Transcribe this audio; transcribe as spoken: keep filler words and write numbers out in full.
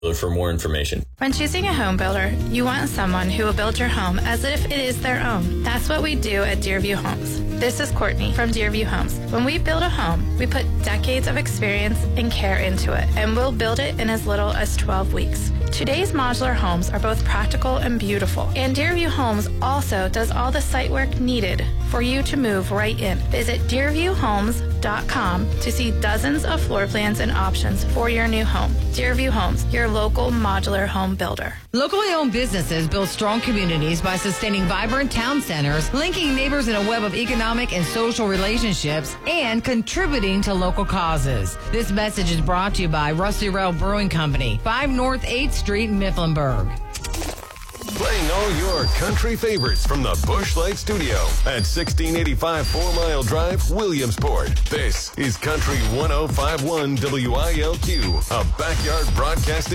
for more information. When choosing a home builder, you want someone who will build your home as if it is their own. That's what we do at Deerview Homes. This is Courtney from Deerview Homes. When we build a home, we put decades of experience and care into it, and we'll build it in as little as twelve weeks. Today's modular homes are both practical and beautiful, and Deerview Homes also does all the site work needed for you to move right in. Visit deerview homes dot com to see dozens of floor plans and options for your new home. Deerview Homes, your local modular home builder. Locally owned businesses build strong communities by sustaining vibrant town centers, linking neighbors in a web of economic and social relationships, and contributing to local causes. This message is brought to you by Rusty Rail Brewing Company, five North eighth Street, Mifflinburg. Playing all your country favorites from the Busch Light Studio at sixteen eighty-five Four Mile Drive, Williamsport. This is Country one oh five point one W I L Q, a backyard broadcasting